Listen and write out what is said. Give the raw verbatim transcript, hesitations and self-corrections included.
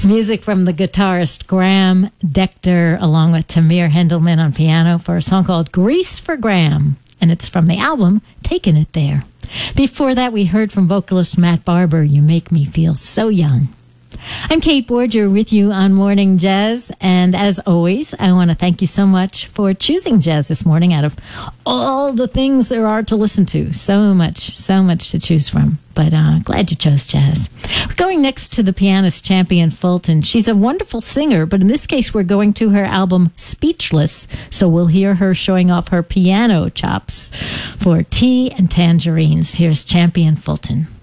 Music from the guitarist Graham Decter, along with Tamir Hendelman on piano, for a song called Grease for Graham, and it's from the album Taking It There. Before that, we heard from vocalist Matt Barber, You Make Me Feel So Young. I'm Kate Borger with you on Morning Jazz, and as always, I want to thank you so much for choosing jazz this morning out of all the things there are to listen to. So much, so much to choose from, but uh, glad you chose jazz. We're going next to the pianist Champion Fulton. She's a wonderful singer, but in this case, we're going to her album Speechless, so we'll hear her showing off her piano chops for Tea and Tangerines. Here's Champion Fulton.